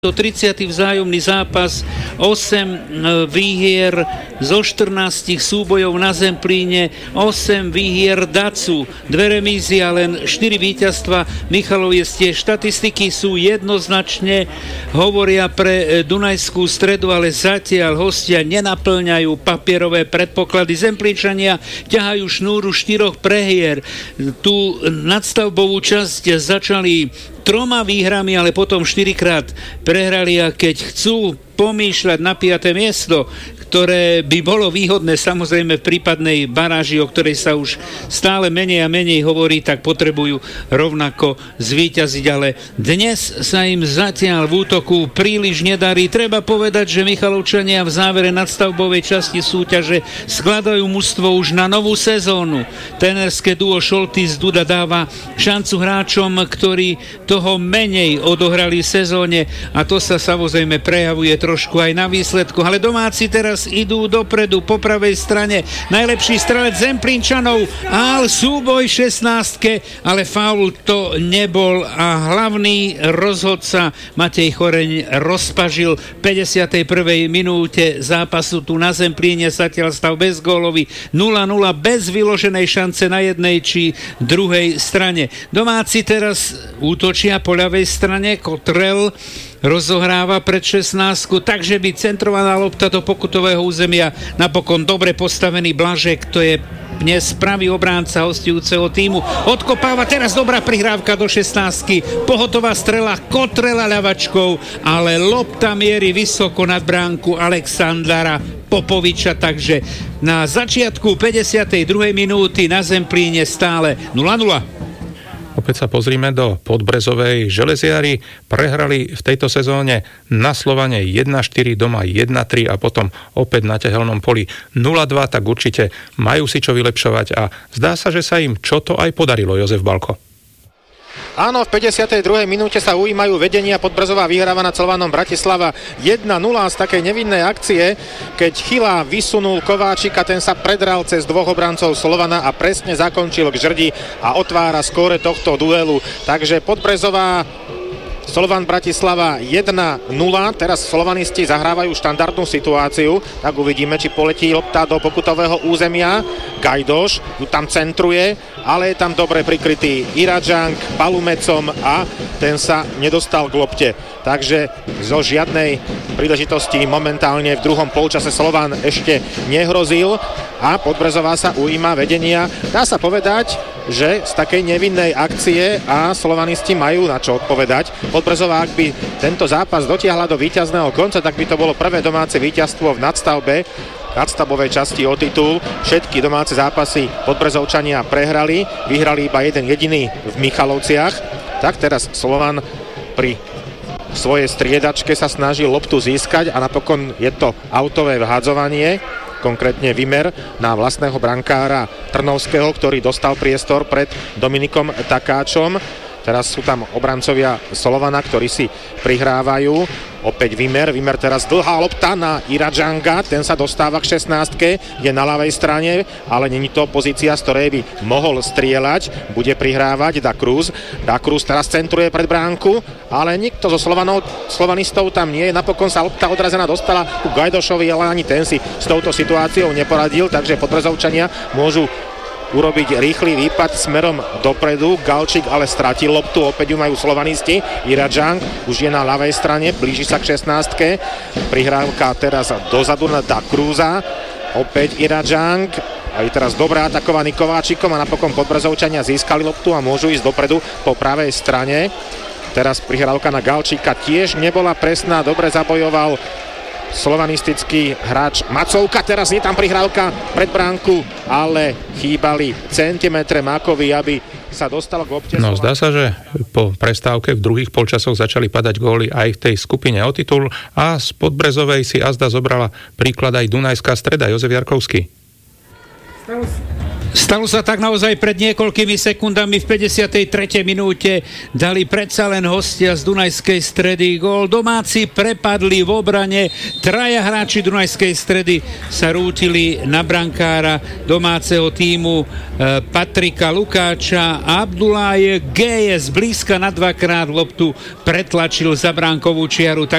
30. vzájomný zápas, 8 výhier zo 14 súbojov na Zemplíne, 8 výhier Dacu, 2 remízy a len 4 víťazstva Michaloviec. Štatistiky sú jednoznačne, hovoria pre Dunajskú Stredu, ale zatiaľ hostia nenaplňajú papierové predpoklady. Zemplíčania ťahajú šnúru 4 prehier. Tú nadstavbovú časť začali 3 výhrami, ale potom 4-krát prehrali, a keď chcú pomýšľať na 5. miesto, ktoré by bolo výhodné samozrejme v prípadnej baráži, o ktorej sa už stále menej a menej hovorí, tak potrebujú rovnako zvíťaziť, ale dnes sa im zatiaľ v útoku príliš nedarí. Treba povedať, že Michalovčania v závere nadstavbovej časti súťaže skladajú mužstvo už na novú sezónu. Trénerské duo Šoltis Duda dáva šancu hráčom, ktorí toho menej odohrali v sezóne, a to sa samozrejme prejavuje trošku aj na výsledku. Ale domáci teraz idú dopredu po pravej strane. Najlepší strelec Zemplínčanov, súboj 16, ale faul to nebol a hlavný rozhodca Matej Choreň rozpažil v 51. minúte zápasu tu na Zemplíne. Zatiaľ stav bezgólový 0-0 bez vyloženej šance na jednej či druhej strane. Domáci teraz útočia po ľavej strane. Kotrel rozohráva pred 16, takže by centrovaná lopta do pokutového územia. Napokon dobre postavený Blažek, to je dnes pravý obránca hostujúceho týmu. Odkopáva teraz dobrá prihrávka do 16, pohotová strela Kotrela ľavačkou, ale lopta mierí vysoko nad bránku Alexandra Popoviča, takže na začiatku 52. minúty na Zemplíne stále 0-0. Opäť sa pozrime do Podbrezovej. Železiari prehrali v tejto sezóne na Slovane 1-4, doma 1-3 a potom opäť na Tehelnom poli 0-2, tak určite majú si čo vylepšovať a zdá sa, že sa im čo to aj podarilo, Jozef Balko. Áno, v 52. minúte sa ujímajú vedenia. Podbrezová vyhráva nad Slovanom Bratislava 1-0 z takej nevinnej akcie, keď Chyla vysunul Kováčika, ten sa predral cez 2 obrancov Slovana a presne zakončil k žrdi a otvára skóre tohto duelu. Takže Podbrezová Slovan Bratislava 1-0, teraz slovanisti zahrávajú štandardnú situáciu, tak uvidíme, či poletí lopta do pokutového územia. Gajdoš ju tam centruje, ale je tam dobre prikrytý Iradžang Palumecom a ten sa nedostal k lopte. Takže zo žiadnej príležitosti momentálne v druhom polčase Slovan ešte nehrozil a Podbrezová sa ujíma vedenia. Dá sa povedať, že z takej nevinnej akcie a slovanisti majú na čo odpovedať. Podbrezová, ak by tento zápas dotiahla do víťazného konca, tak by to bolo prvé domáce víťazstvo v nadstavbovej časti o titul. Všetky domáce zápasy Podbrezovčania prehrali, vyhrali iba jeden jediný v Michalovciach. Tak teraz Slovan pri svojej striedačke sa snaží loptu získať a napokon je to autové vhádzovanie, konkrétne Vimer na vlastného brankára Trnovského, ktorý dostal priestor pred Dominikom Takáčom. Teraz sú tam obrancovia Slovana, ktorí si prihrávajú. Opäť Vimer teraz dlhá lopta na Iradžanga, ten sa dostáva k 16, je na ľavej strane, ale není to pozícia, z ktorej by mohol strieľať, bude prihrávať Da Cruz teraz centruje pred bránku, ale nikto zo slovanistov tam nie je, napokon sa lopta odrazená dostala ku Gajdošovi, ale ani ten si s touto situáciou neporadil, takže Podbrezovčania môžu urobiť rýchly výpad smerom dopredu. Galčík ale stratil loptu, opäť ju majú slovanisti. Iradžang už je na ľavej strane, blíži sa k 16. Prihrávka teraz dozadu na Da Cruza. Opäť Iradžang. Aj teraz dobre atakovaný Kováčikom a napokon Podbrezovčania získali loptu a môžu ísť dopredu po pravej strane. Teraz prihrávka na Galčíka tiež nebola presná, dobre zabojoval slovanistický hráč Macovka, teraz je tam prihrávka pred bránku, ale chýbali centimetre Mákovi, aby sa dostal k lopte. No, zdá sa, že po prestávke v druhých polčasoch začali padať góly aj v tej skupine o titul a z Podbrezovej si azda zobrala príklad aj Dunajská Streda. Jozef Jarkovský. Stalo sa tak naozaj pred niekoľkými sekundami. V 53. minúte dali predsa len hostia z Dunajskej Stredy gól. Domáci prepadli v obrane. Traja hráči Dunajskej Stredy sa rútili na brankára domáceho tímu Patrika Lukáča. Abdulaj G. zblízka na dvakrát loptu pretlačil za bránkovú čiaru.